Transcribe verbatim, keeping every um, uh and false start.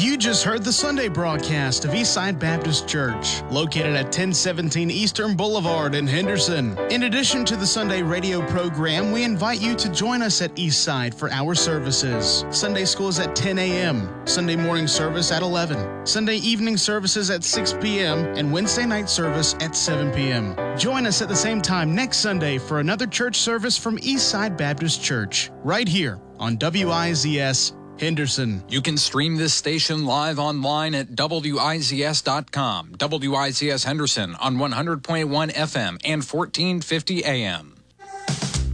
You just heard the Sunday broadcast of Eastside Baptist Church, located at ten seventeen Eastern Boulevard in Henderson. In addition to the Sunday radio program, we invite you to join us at Eastside for our services. Sunday school is at ten a.m., Sunday morning service at eleven, Sunday evening services at six p.m., and Wednesday night service at seven p.m. Join us at the same time next Sunday for another church service from Eastside Baptist Church, right here on W I Z S Henderson. You can stream this station live online at W I Z S dot com. W I Z S Henderson on one hundred point one F M and fourteen fifty A M.